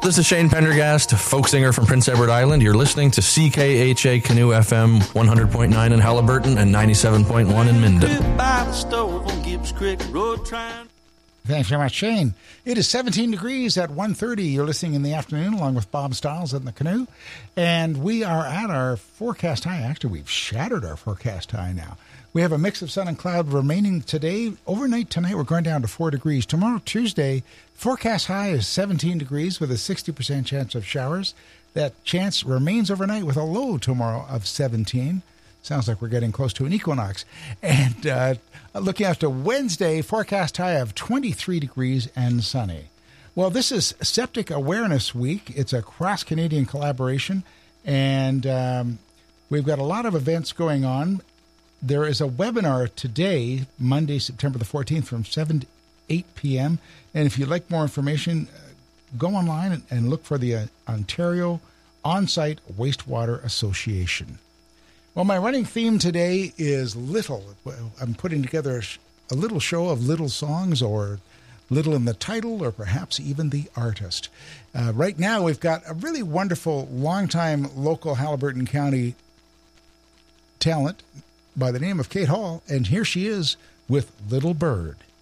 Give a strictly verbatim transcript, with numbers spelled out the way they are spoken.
This is Shane Pendergast, folk singer from Prince Edward Island. You're listening to C K H A Canoe F M one hundred point nine in Halliburton and ninety-seven point one in Minden. By the stove on Gibbs Creek Road trying. Thanks very much, Shane. It is seventeen degrees at one thirty. You're listening in the afternoon along with Bob Stiles in the canoe. And we are at our forecast high. Actually, we've shattered our forecast high now. We have a mix of sun and cloud remaining today. Overnight tonight, we're going down to four degrees. Tomorrow, Tuesday, forecast high is seventeen degrees with a sixty percent chance of showers. That chance remains overnight with a low tomorrow of seventeen. Sounds like we're getting close to an equinox. And uh, looking after Wednesday, forecast high of twenty-three degrees and sunny. Well, this is Septic Awareness Week. It's a cross-Canadian collaboration, and um, we've got a lot of events going on. There is a webinar today, Monday, September the fourteenth, from seven to eight p.m. And if you'd like more information, go online and, and look for the uh, Ontario On-Site Wastewater Association. Well, my running theme today is little. I'm putting together a little show of little songs, or little in the title, or perhaps even the artist. Uh, right now, we've got a really wonderful, longtime local Halliburton County talent by the name of Kate Hall, and here she is with Little Bird.